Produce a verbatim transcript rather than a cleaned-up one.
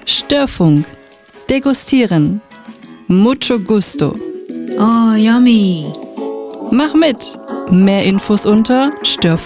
Störfunk. Degustieren. Mucho gusto. Oh, yummy. Mach mit. Mehr Infos unter störfunk.